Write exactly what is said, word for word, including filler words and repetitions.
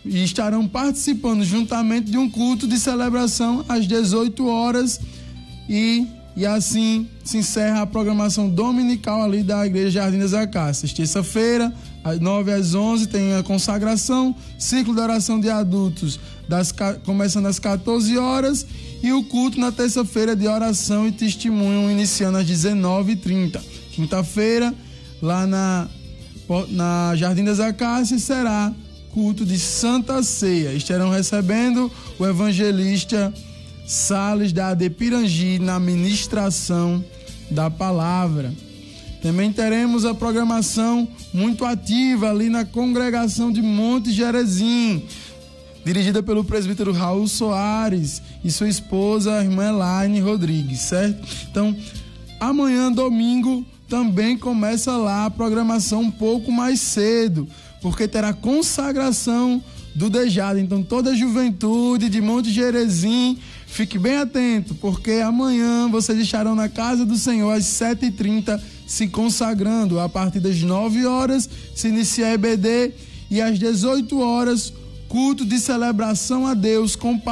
e estarão participando juntamente de um culto de celebração às dezoito horas e, e assim se encerra a programação dominical ali da Igreja Jardim das Acácias. Terça-feira, às nove às onze, tem a consagração, ciclo de oração de adultos das, começando às quatorze horas e o culto na terça-feira de oração e testemunho iniciando às dezenove e trinta. Quinta-feira, lá na, na Jardim das Acácias, será culto de Santa Ceia. Estarão recebendo o evangelista Sales da A D Pirangi na ministração da palavra. Também teremos a programação muito ativa ali na congregação de Monte Gerezim, dirigida pelo presbítero Raul Soares e sua esposa, a irmã Elaine Rodrigues, certo? Então, amanhã, domingo, também começa lá a programação um pouco mais cedo, porque terá consagração do Dejado. Então, toda a juventude de Monte Gerezim, fique bem atento, porque amanhã vocês estarão na casa do Senhor às sete e trinta, se consagrando. A partir das nove horas se inicia a E B D e às dezoito horas, culto de celebração a Deus com